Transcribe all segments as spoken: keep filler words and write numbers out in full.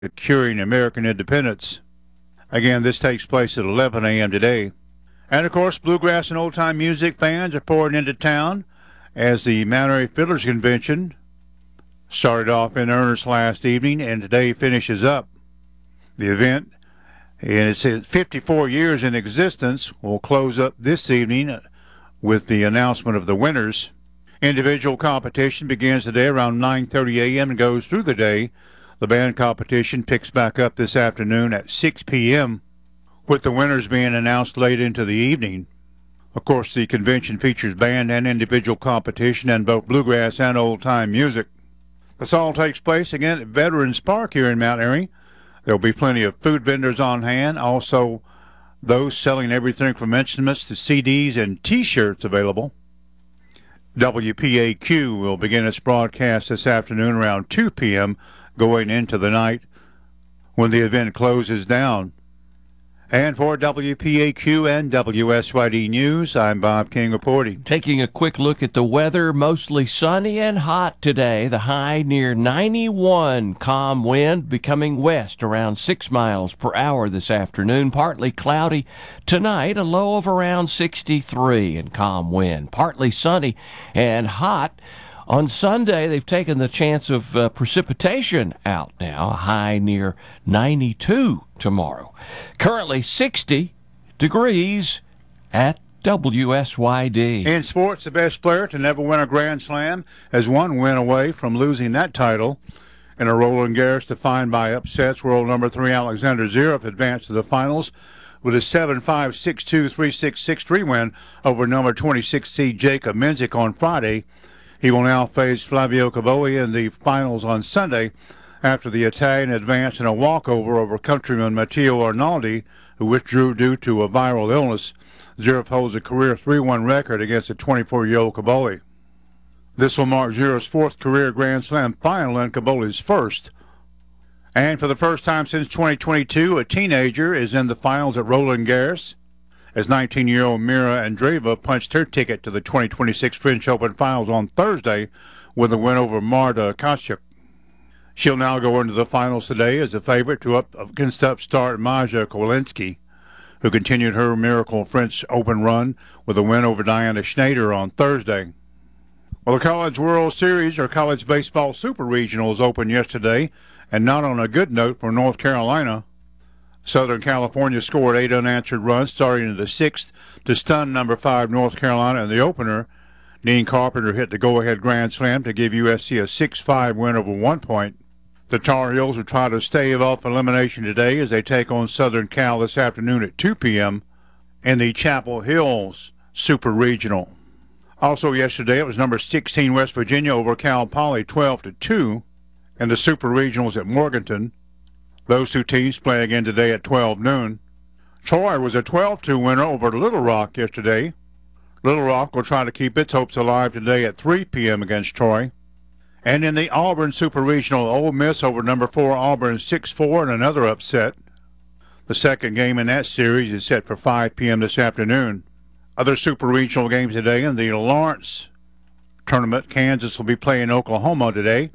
securing American independence. Again, this takes place at eleven a.m. today. And, of course, bluegrass and old-time music fans are pouring into town as the Mount Airy Fiddlers Convention started off in earnest last evening and today finishes up. The event, and it's fifty-four years in existence, will close up this evening with the announcement of the winners. Individual competition begins today around nine thirty a.m. and goes through the day. The band competition picks back up this afternoon at six p.m., with the winners being announced late into the evening. Of course, the convention features band and individual competition in both bluegrass and old-time music. This all takes place again at Veterans Park here in Mount Airy. There will be plenty of food vendors on hand, also those selling everything from instruments to C Ds and T-shirts available. W P A Q will begin its broadcast this afternoon around two p.m., going into the night when the event closes down. And for W P A Q and W S Y D News, I'm Bob King reporting. Taking a quick look at the weather, mostly sunny and hot today. The high near ninety-one. Calm wind becoming west around six miles per hour this afternoon. Partly cloudy tonight, a low of around sixty-three and calm wind. Partly sunny and hot. On Sunday, they've taken the chance of uh, precipitation out now, a high near ninety-two tomorrow. Currently sixty degrees at W S Y D. In sports, the best player to never win a Grand Slam is one win away from losing that title. In a Roland Garros defined by upsets, world number three Alexander Zverev advanced to the finals with a seven five, six two, three six, six three win over number twenty-six seed Jacob Menzik on Friday. He will now face Flavio Cobolli in the finals on Sunday after the Italian advanced in a walkover over countryman Matteo Arnaldi, who withdrew due to a viral illness. Zverev holds a career three one record against the twenty-four-year-old Cobolli. This will mark Zverev's fourth career Grand Slam final and Cobolli's first. And for the first time since twenty twenty-two, a teenager is in the finals at Roland Garros, as nineteen-year-old Mira Andreeva punched her ticket to the twenty twenty-six French Open Finals on Thursday with a win over Marta Kostyuk. She'll now go into the finals today as a favorite to up against upstart Maja Kolinski, who continued her miracle French Open run with a win over Diana Schneider on Thursday. Well, the College World Series, or College Baseball Super Regionals, opened yesterday, and not on a good note for North Carolina. Southern California scored eight unanswered runs starting in the sixth to stun number five North Carolina in the opener. Dean Carpenter hit the go-ahead grand slam to give U S C a six five win over One Point. The Tar Heels will try to stave off elimination today as they take on Southern Cal this afternoon at two p.m. in the Chapel Hills Super Regional. Also yesterday, it was number sixteen West Virginia over Cal Poly twelve to two in the Super Regionals at Morganton. Those two teams play again today at twelve noon. Troy was a twelve two winner over Little Rock yesterday. Little Rock will try to keep its hopes alive today at three p.m. against Troy. And in the Auburn Super Regional, Ole Miss over number four Auburn six four in another upset. The second game in that series is set for five p.m. this afternoon. Other Super Regional games today in the Lawrence tournament. Kansas will be playing Oklahoma today.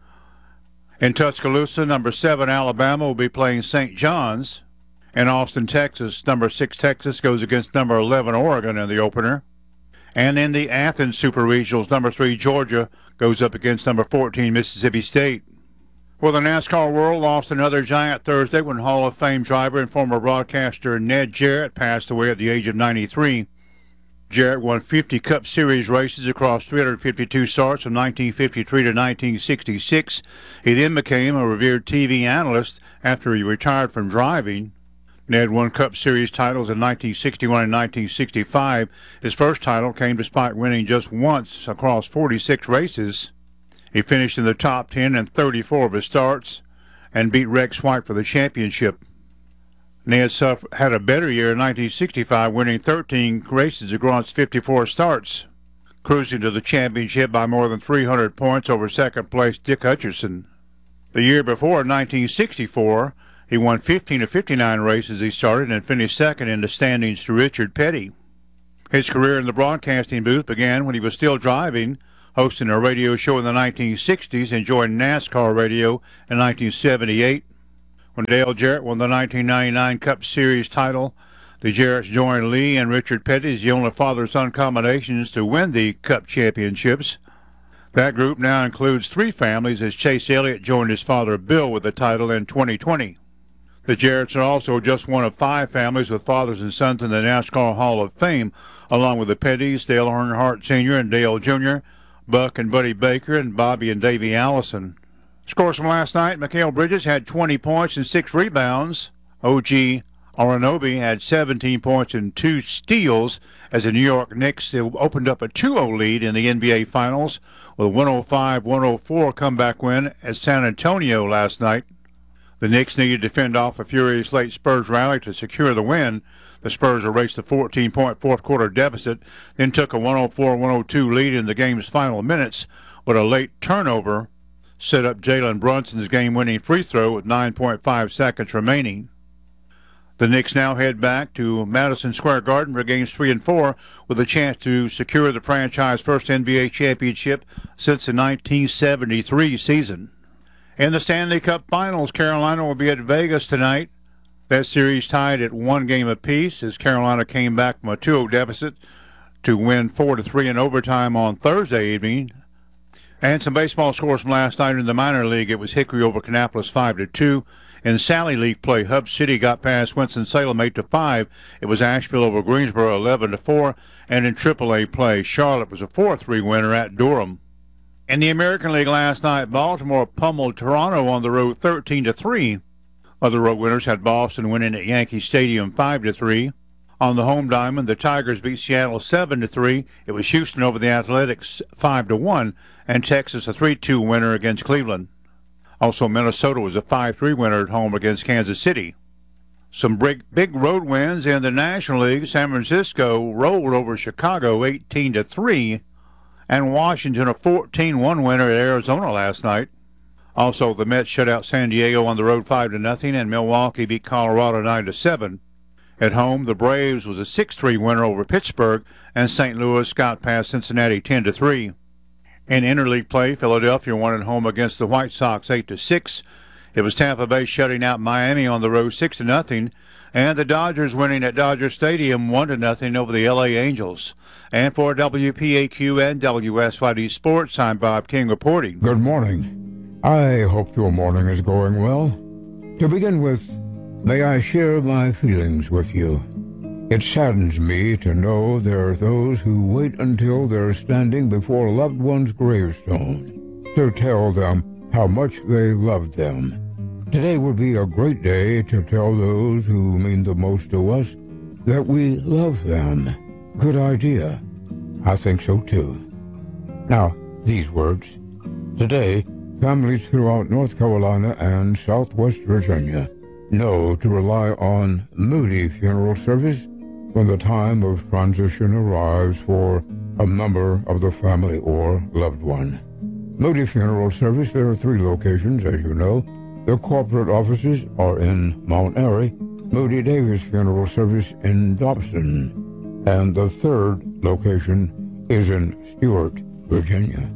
In Tuscaloosa, number seven Alabama will be playing Saint John's. In Austin, Texas, number six Texas goes against number eleven Oregon in the opener. And in the Athens Super Regionals, number three Georgia goes up against number fourteen Mississippi State. Well, the NASCAR world lost another giant Thursday when Hall of Fame driver and former broadcaster Ned Jarrett passed away at the age of ninety-three. Jarrett won fifty Cup Series races across three hundred fifty-two starts from nineteen fifty-three to nineteen sixty-six. He then became a revered T V analyst after he retired from driving. Ned won Cup Series titles in nineteen sixty-one and nineteen sixty-five. His first title came despite winning just once across forty-six races. He finished in the top ten in thirty-four of his starts and beat Rex White for the championship. Ned had a better year in nineteen sixty-five, winning thirteen races across fifty-four starts, cruising to the championship by more than three hundred points over second-place Dick Hutcherson. The year before, in nineteen sixty-four, he won fifteen of fifty-nine races he started and finished second in the standings to Richard Petty. His career in the broadcasting booth began when he was still driving, hosting a radio show in the nineteen sixties and joined NASCAR radio in nineteen seventy-eight. When Dale Jarrett won the nineteen ninety-nine Cup Series title, the Jarretts joined Lee and Richard Petty as the only father-son combinations to win the Cup championships. That group now includes three families as Chase Elliott joined his father Bill with the title in twenty twenty. The Jarretts are also just one of five families with fathers and sons in the NASCAR Hall of Fame, along with the Pettys, Dale Earnhardt Senior and Dale Junior, Buck and Buddy Baker, and Bobby and Davey Allison. Scores from last night: Mikal Bridges had twenty points and six rebounds. O G Anunoby had seventeen points and two steals as the New York Knicks opened up a two oh lead in the N B A Finals with a one oh five one oh four comeback win at San Antonio last night. The Knicks needed to fend off a furious late Spurs rally to secure the win. The Spurs erased a fourteen-point fourth-quarter deficit, then took a one oh four one oh two lead in the game's final minutes, but a late turnover set up Jalen Brunson's game-winning free throw with nine point five seconds remaining. The Knicks now head back to Madison Square Garden for games three and four with a chance to secure the franchise first N B A championship since the nineteen seventy-three season. In the Stanley Cup Finals, Carolina will be at Vegas tonight. That series tied at one game apiece as Carolina came back from a two oh deficit to win four to three in overtime on Thursday evening. And some baseball scores from last night in the minor league. It was Hickory over Kannapolis five to two. In Sally League play, Hub City got past Winston-Salem eight to five. It was Asheville over Greensboro eleven to four. And in triple A play, Charlotte was a four three winner at Durham. In the American League last night, Baltimore pummeled Toronto on the road thirteen to three. Other road winners had Boston winning at Yankee Stadium five to three. On the home diamond, the Tigers beat Seattle seven to three. It was Houston over the Athletics five to one, and Texas a three two winner against Cleveland. Also, Minnesota was a five three winner at home against Kansas City. Some big, big road wins in the National League. San Francisco rolled over Chicago eighteen to three, and Washington a fourteen one winner at Arizona last night. Also, the Mets shut out San Diego on the road five to nothing, and Milwaukee beat Colorado nine to seven. At home, the Braves was a six three winner over Pittsburgh, and Saint Louis got past Cincinnati ten to three. In interleague play, Philadelphia won at home against the White Sox eight to six. It was Tampa Bay shutting out Miami on the road six to nothing, and the Dodgers winning at Dodger Stadium one to nothing over the L A Angels. And for W P A Q and W S Y D Sports, I'm Bob King reporting. Good morning. I hope your morning is going well. To begin with, may I share my feelings with you. It saddens me to know there are those who wait until they're standing before a loved one's gravestone to tell them how much they loved them. Today would be a great day to tell those who mean the most to us that we love them. Good idea. I think so too. Now, these words. Today, families throughout North Carolina and Southwest Virginia know to rely on Moody Funeral Service when the time of transition arrives for a member of the family or loved one. Moody Funeral Service, there are three locations, as you know. Their corporate offices are in Mount Airy, Moody Davis Funeral Service in Dobson, and the third location is in Stuart, Virginia.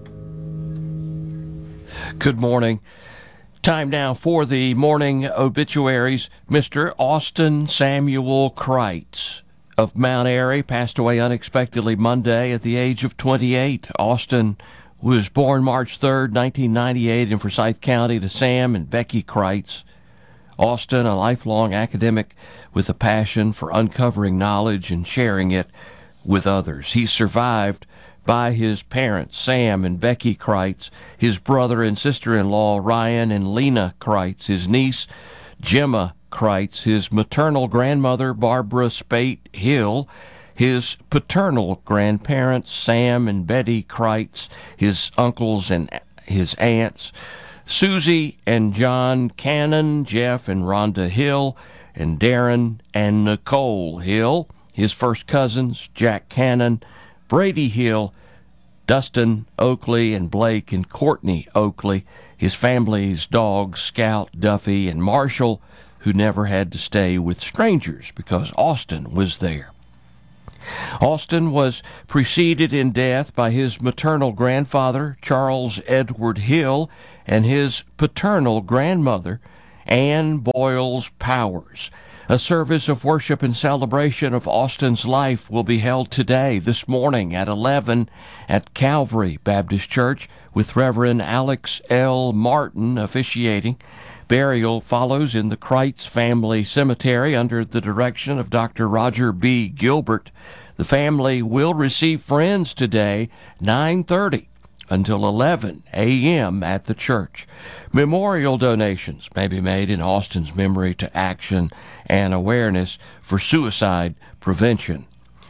Good morning. Time now for the morning obituaries. Mister Austin Samuel Kreitz of Mount Airy passed away unexpectedly Monday at the age of twenty-eight. Austin was born March third, nineteen ninety-eight in Forsyth County to Sam and Becky Kreitz. Austin, a lifelong academic with a passion for uncovering knowledge and sharing it with others. He survived by his parents, Sam and Becky Kreitz, his brother and sister-in-law, Ryan and Lena Kreitz, his niece, Gemma Kreitz, his maternal grandmother, Barbara Spate Hill, his paternal grandparents, Sam and Betty Kreitz, his uncles and his aunts, Susie and John Cannon, Jeff and Rhonda Hill, and Darren and Nicole Hill, his first cousins, Jack Cannon, Brady Hill, Dustin Oakley, and Blake and Courtney Oakley, his family's dogs, Scout, Duffy, and Marshall, who never had to stay with strangers because Austin was there. Austin was preceded in death by his maternal grandfather, Charles Edward Hill, and his paternal grandmother, Ann Boyles Powers. A service of worship and celebration of Austin's life will be held today, this morning at eleven at Calvary Baptist Church with Reverend Alex L. Martin officiating. Burial follows in the Kreitz Family Cemetery under the direction of Doctor Roger B. Gilbert. The family will receive friends today, nine thirty until eleven a.m. at the church. Memorial donations may be made in Austin's memory to Action and Awareness for Suicide Prevention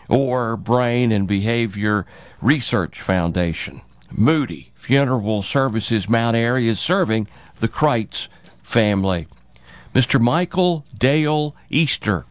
or Brain and Behavior Research Foundation. Moody Funeral Services Mount Airy is serving the Kreitz family. Mister Michael Dale Easter,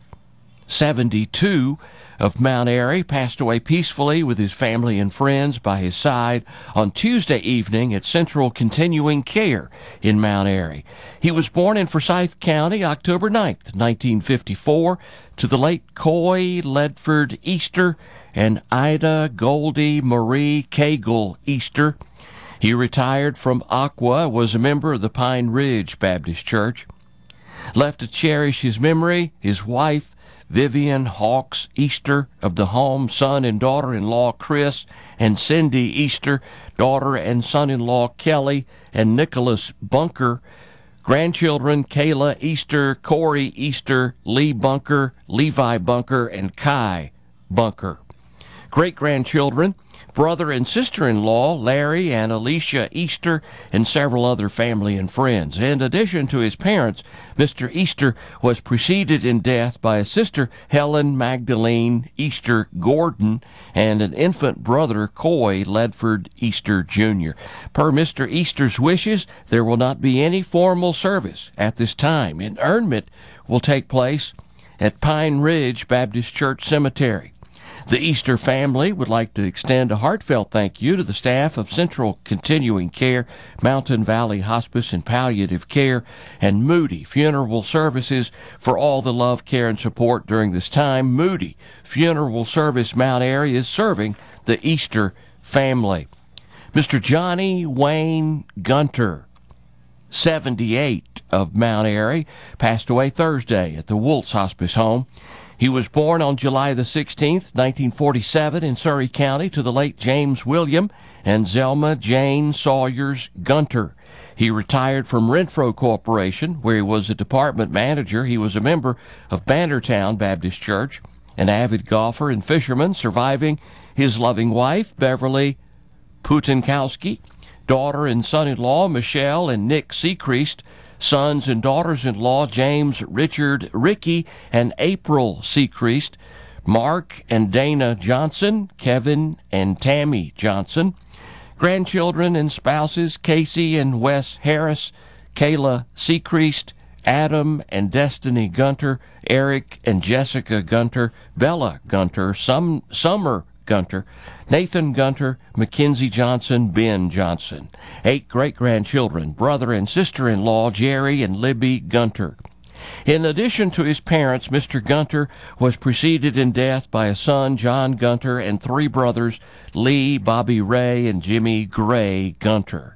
seventy-two, of Mount Airy, passed away peacefully with his family and friends by his side on Tuesday evening at Central Continuing Care in Mount Airy. He was born in Forsyth County October ninth, nineteen fifty-four, to the late Coy Ledford Easter and Ida Goldie Marie Cagle Easter. He retired from Aqua, was a member of the Pine Ridge Baptist Church. Left to cherish his memory, his wife, Vivian Hawks Easter of the home, son and daughter-in-law Chris and Cindy Easter, daughter and son-in-law Kelly and Nicholas Bunker, grandchildren Kayla Easter, Corey Easter, Lee Bunker, Levi Bunker, and Kai Bunker. Great-grandchildren, brother and sister-in-law Larry and Alicia Easter, and several other family and friends. In addition to his parents, Mister Easter was preceded in death by a sister, Helen Magdalene Easter Gordon, and an infant brother, Coy Ledford Easter Junior Per Mister Easter's wishes, there will not be any formal service at this time. Interment will take place at Pine Ridge Baptist Church Cemetery. The Easter family would like to extend a heartfelt thank you to the staff of Central Continuing Care, Mountain Valley Hospice and Palliative Care, and Moody Funeral Services for all the love, care, and support during this time. Moody Funeral Service Mount Airy is serving the Easter family. Mister Johnny Wayne Gunter, seventy-eight, of Mount Airy, passed away Thursday at the Woltz Hospice Home. He was born on July the sixteenth, nineteen forty-seven, in Surrey County to the late James William and Zelma Jane Sawyers Gunter. He retired from Renfro Corporation, where he was a department manager. He was a member of Bannertown Baptist Church, an avid golfer and fisherman, surviving his loving wife, Beverly Putankowski, daughter and son-in-law, Michelle and Nick Secreast, sons and daughters-in-law, James, Richard, Ricky, and April Secreast, Mark and Dana Johnson, Kevin and Tammy Johnson, grandchildren and spouses, Casey and Wes Harris, Kayla Secreast, Adam and Destiny Gunter, Eric and Jessica Gunter, Bella Gunter, Sum, Summer Gunter, Nathan Gunter, Mackenzie Johnson, Ben Johnson. Eight great-grandchildren, brother and sister-in-law, Jerry and Libby Gunter. In addition to his parents, Mister Gunter was preceded in death by a son, John Gunter, and three brothers, Lee, Bobby Ray, and Jimmy Gray Gunter.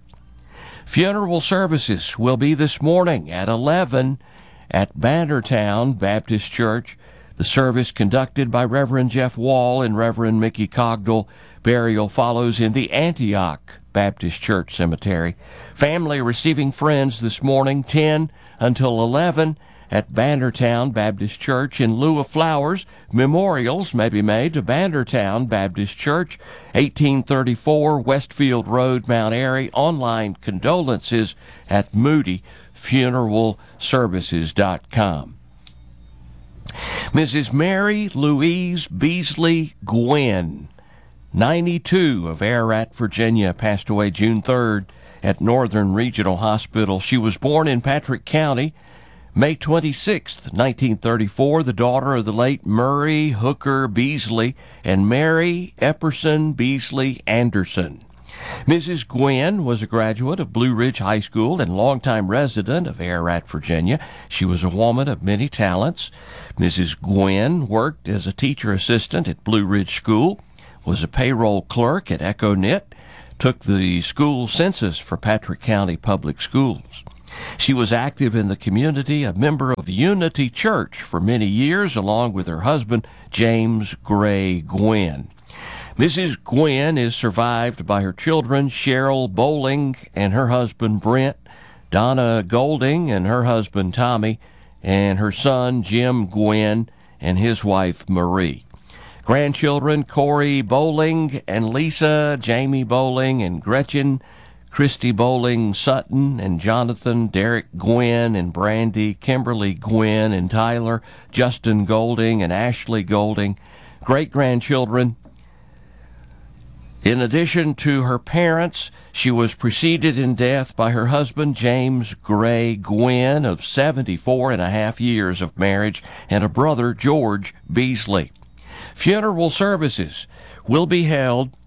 Funeral services will be this morning at eleven at Bannertown Baptist Church. The service, conducted by Reverend Jeff Wall and Reverend Mickey Cogdell. Burial follows in the Antioch Baptist Church Cemetery. Family receiving friends this morning, ten until eleven at Bannertown Baptist Church. In lieu of flowers, memorials may be made to Bannertown Baptist Church, eighteen thirty-four Westfield Road, Mount Airy. Online condolences at moody funeral services dot com. Missus Mary Louise Beasley Gwynn, ninety-two, of Ararat, Virginia, passed away June third at Northern Regional Hospital. She was born in Patrick County, May twenty-sixth, nineteen thirty-four, the daughter of the late Murray Hooker Beasley and Mary Epperson Beasley Anderson. Missus Gwynn was a graduate of Blue Ridge High School and longtime resident of Ararat, Virginia. She was a woman of many talents. Missus Gwynn worked as a teacher assistant at Blue Ridge School, was a payroll clerk at EchoNet, took the school census for Patrick County Public Schools. She was active in the community, a member of Unity Church for many years, along with her husband, James Gray Gwynn. Missus Gwynn is survived by her children, Cheryl Bowling and her husband, Brent, Donna Golding and her husband, Tommy, and her son, Jim Gwynn, and his wife, Marie. Grandchildren, Corey Bowling and Lisa, Jamie Bowling and Gretchen, Christy Bowling Sutton and Jonathan, Derek Gwynn and Brandy, Kimberly Gwynn and Tyler, Justin Golding and Ashley Golding. Great-grandchildren. In addition to her parents, she was preceded in death by her husband, James Gray Gwynn, of seventy-four and a half years of marriage, and a brother, George Beasley. Funeral services will be held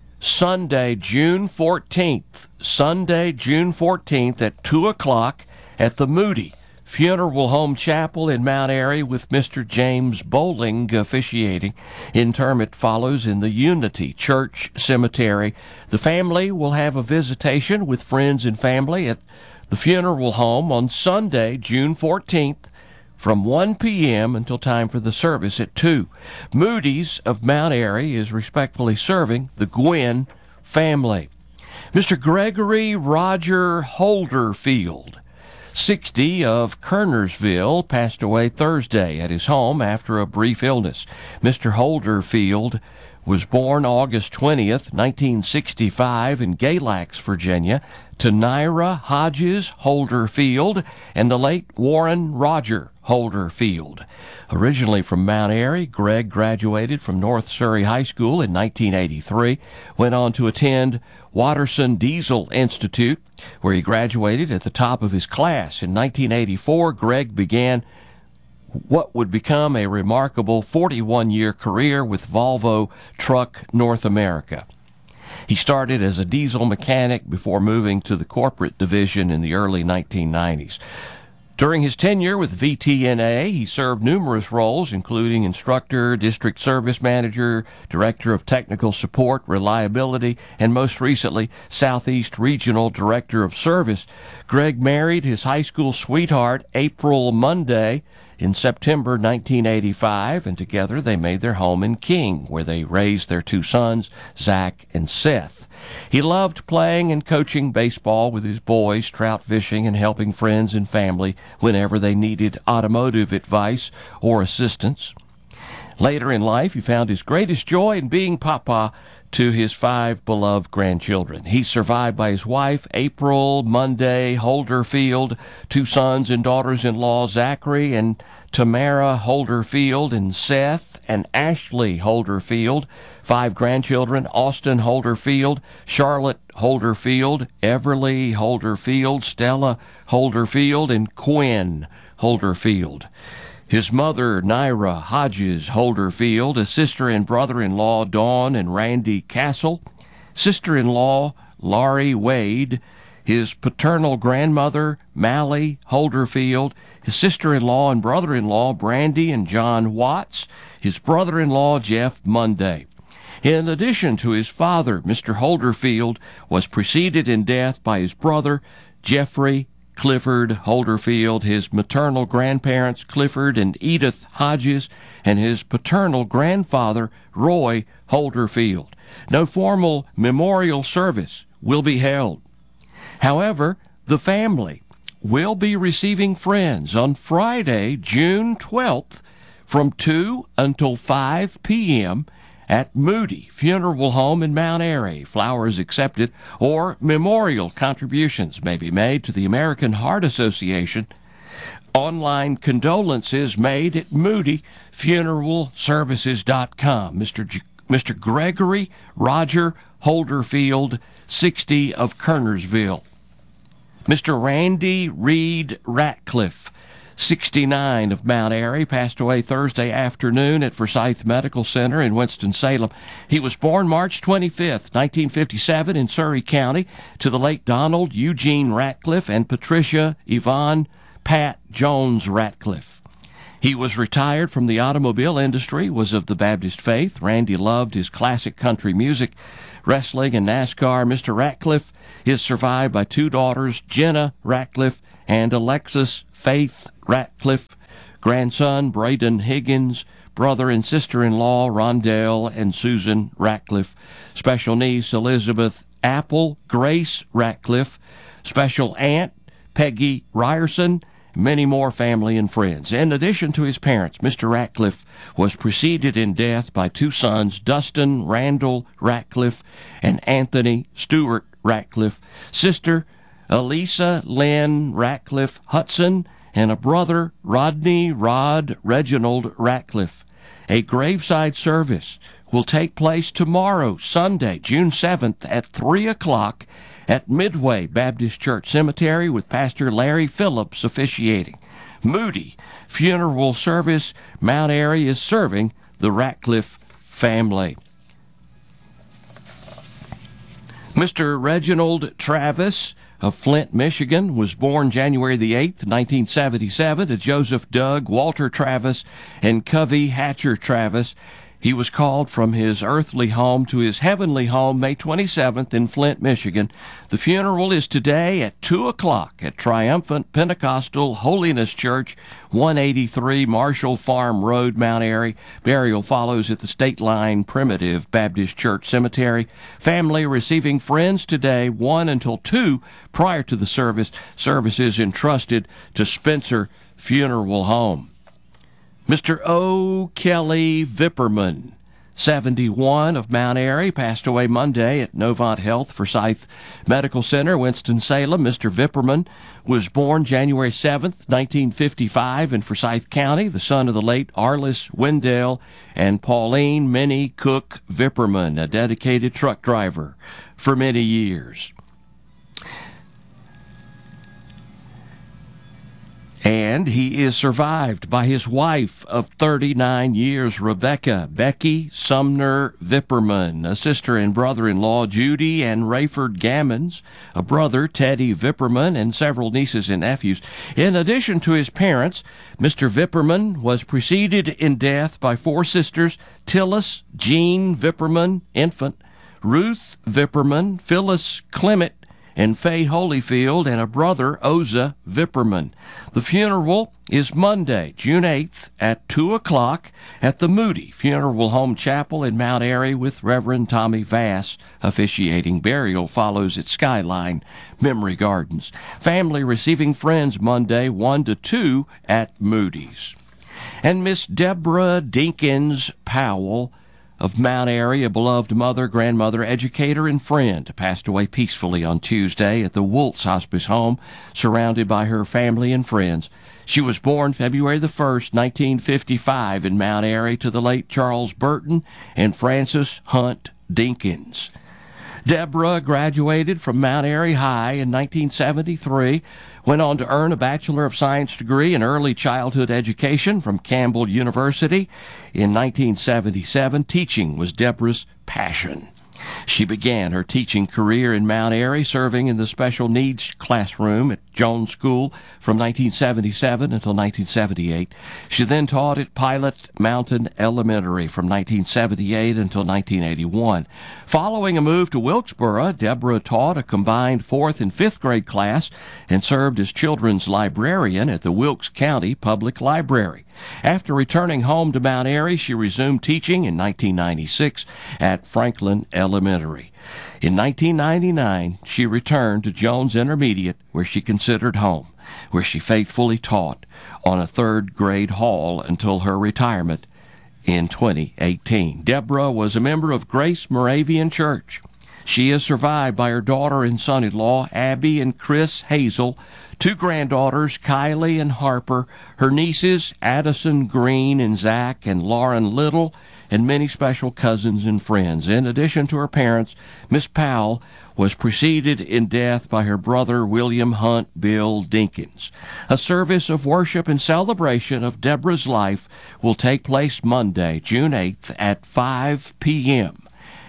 Sunday, June fourteenth, Sunday, June fourteenth at two o'clock at the Moody Funeral Home Chapel in Mount Airy, with Mister James Bowling officiating. Interment follows in the Unity Church Cemetery. The family will have a visitation with friends and family at the funeral home on Sunday, June fourteenth, from one p.m. until time for the service at two. Moody's of Mount Airy is respectfully serving the Gwynn family. Mister Gregory Roger Holderfield, sixty, of Kernersville, passed away Thursday at his home after a brief illness. Mister Holderfield was born August twentieth, nineteen sixty-five in Galax, Virginia, to Naira Hodges Holderfield and the late Warren Roger Holderfield. Originally from Mount Airy, Greg graduated from North Surrey High School in nineteen eighty-three, went on to attend Watterson Diesel Institute, where he graduated at the top of his class. In nineteen eighty-four, Greg began what would become a remarkable forty-one-year career with Volvo Truck North America. He started as a diesel mechanic before moving to the corporate division in the early nineteen nineties. During his tenure with V T N A, he served numerous roles, including instructor, district service manager, director of technical support, reliability, and most recently, Southeast Regional Director of Service. Greg married his high school sweetheart, April Monday, in September nineteen eighty-five, and together they made their home in King, where they raised their two sons, Zach and Seth. He loved playing and coaching baseball with his boys, trout fishing, and helping friends and family whenever they needed automotive advice or assistance. Later in life, he found his greatest joy in being papa to his five beloved grandchildren. He's survived by his wife, April Monday Holderfield, two sons and daughters-in-law, Zachary and Tamara Holderfield, and Seth and Ashley Holderfield, five grandchildren, Austin Holderfield, Charlotte Holderfield, Everly Holderfield, Stella Holderfield, and Quinn Holderfield. His mother, Naira Hodges Holderfield, a sister and brother-in-law, Dawn and Randy Castle, sister-in-law, Laurie Wade, his paternal grandmother, Mally Holderfield, his sister-in-law and brother-in-law, Brandy and John Watts, his brother-in-law, Jeff Monday. In addition to his father, Mister Holderfield was preceded in death by his brother, Jeffrey Clifford Holderfield, his maternal grandparents, Clifford and Edith Hodges, and his paternal grandfather, Roy Holderfield. No formal memorial service will be held. However, the family will be receiving friends on Friday, June twelfth, from two until five p.m. at Moody Funeral Home in Mount Airy. Flowers accepted, or memorial contributions may be made to the American Heart Association. Online condolences made at moody funeral services dot com. Mister G- Mister Gregory Roger Holderfield, sixty, of Kernersville. Mister Randy Reed Ratcliffe, sixty-nine, of Mount Airy, passed away Thursday afternoon at Forsyth Medical Center in Winston-Salem. He was born March twenty-fifth, nineteen fifty-seven, in Surrey County, to the late Donald Eugene Ratcliffe and Patricia Yvonne Pat Jones Ratcliffe. He was retired from the automobile industry, was of the Baptist faith. Randy loved his classic country music, wrestling, and NASCAR. Mister Ratcliffe is survived by two daughters, Jenna Ratcliffe and Alexis Faith Ratcliffe, grandson Braden Higgins, brother and sister-in-law Rondell and Susan Ratcliffe, special niece Elizabeth Apple Grace Ratcliffe, special aunt Peggy Ryerson, many more family and friends. In addition to his parents, Mister Ratcliffe was preceded in death by two sons, Dustin Randall Ratcliffe and Anthony Stewart Ratcliffe, sister Elisa Lynn Ratcliffe Hudson, and a brother, Rodney Rod Reginald Ratcliffe. A graveside service will take place tomorrow, Sunday, June seventh at three o'clock at Midway Baptist Church Cemetery with Pastor Larry Phillips officiating. Moody Funeral Service, Mount Airy, is serving the Ratcliffe family. Mister Reginald Travis of Flint, Michigan, was born January the eighth, nineteen seventy-seven, to Joseph Doug Walter Travis and Covey Hatcher Travis. He was called from his earthly home to his heavenly home May twenty-seventh in Flint, Michigan. The funeral is today at two o'clock at Triumphant Pentecostal Holiness Church, one eighty-three Marshall Farm Road, Mount Airy. Burial follows at the State Line Primitive Baptist Church Cemetery. Family receiving friends today, one until two prior to the service. Service is entrusted to Spencer Funeral Home. Mister O. Kelly Vipperman, seventy-one, of Mount Airy, passed away Monday at Novant Health Forsyth Medical Center, Winston-Salem. Mister Vipperman was born January seventh, nineteen fifty-five, in Forsyth County, the son of the late Arliss Wendell and Pauline Minnie Cook Vipperman, a dedicated truck driver for many years. And he is survived by his wife of thirty-nine years, Rebecca Becky Sumner Vipperman, a sister and brother-in-law, Judy and Rayford Gammons, a brother, Teddy Vipperman, and several nieces and nephews. In addition to his parents, Mister Vipperman was preceded in death by four sisters, Tillis Jean Vipperman, infant, Ruth Vipperman, Phyllis Clement, and Faye Holyfield, and a brother, Oza Vipperman. The funeral is Monday, June eighth at two o'clock at the Moody Funeral Home Chapel in Mount Airy with Reverend Tommy Vass officiating. Burial follows at Skyline Memory Gardens. Family receiving friends Monday, one to two at Moody's. And Miss Deborah Dinkins Powell of Mount Airy, a beloved mother, grandmother, educator, and friend, passed away peacefully on Tuesday at the Woltz Hospice Home, surrounded by her family and friends. She was born February the first, nineteen fifty-five, in Mount Airy to the late Charles Burton and Frances Hunt Dinkins. Deborah graduated from Mount Airy High in nineteen seventy-three, went on to earn a Bachelor of Science degree in early childhood education from Campbell University. In nineteen seventy-seven, teaching was Deborah's passion. She began her teaching career in Mount Airy, serving in the special needs classroom at Jones School from nineteen seventy-seven until nineteen seventy-eight. She then taught at Pilot Mountain Elementary from nineteen seventy-eight until nineteen eighty-one. Following a move to Wilkesboro, Deborah taught a combined fourth and fifth grade class and served as children's librarian at the Wilkes County Public Library. After returning home to Mount Airy, she resumed teaching in nineteen ninety-six at Franklin Elementary. In nineteen ninety-nine, she returned to Jones Intermediate, where she considered home, where she faithfully taught on a third grade hall until her retirement in twenty eighteen. Deborah was a member of Grace Moravian Church. She is survived by her daughter and son-in-law, Abby and Chris Hazel, two granddaughters, Kylie and Harper, her nieces, Addison Green and Zach and Lauren Little, and many special cousins and friends. In addition to her parents, Miss Powell was preceded in death by her brother, William Hunt Bill Dinkins. A service of worship and celebration of Deborah's life will take place Monday, June eighth at five p.m.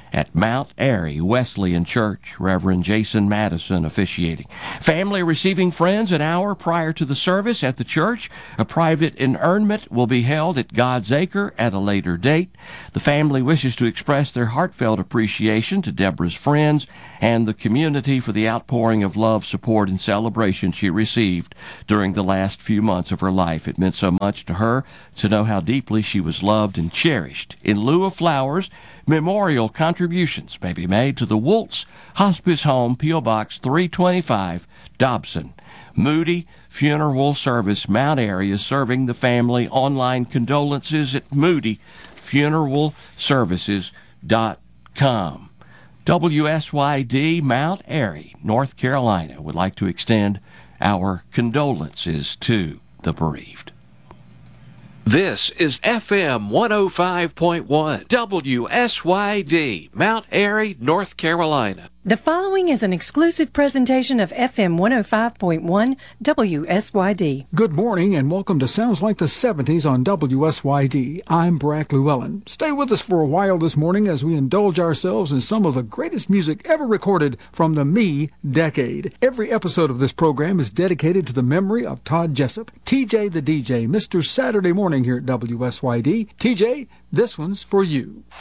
at Mount Airy Wesleyan Church. Reverend Jason Madison officiating. Family receiving friends an hour prior to the service at the church. A private interment will be held at God's Acre at a later date. The family wishes to express their heartfelt appreciation to Deborah's friends and the community for the outpouring of love, support, and celebration she received during the last few months of her life. It meant so much to her to know how deeply she was loved and cherished. In lieu of flowers, memorial contributions may be made to the Woltz Hospice Home, P O. Box three twenty-five, Dobson. Moody Funeral Service, Mount Airy, is serving the family. Online condolences at moody funeral services dot com. W S Y D Mount Airy, North Carolina, would like to extend our condolences to the bereaved. This is F M one oh five point one, W S Y D, Mount Airy, North Carolina. The following is an exclusive presentation of F M one oh five point one W S Y D. Good morning and welcome to Sounds Like the seventies on W S Y D. I'm Brack Llewellyn. Stay with us for a while this morning as we indulge ourselves in some of the greatest music ever recorded from the Me decade. Every episode of this program is dedicated to the memory of Todd Jessup, T J the D J, Mister Saturday Morning here at W S Y D. T J, this one's for you.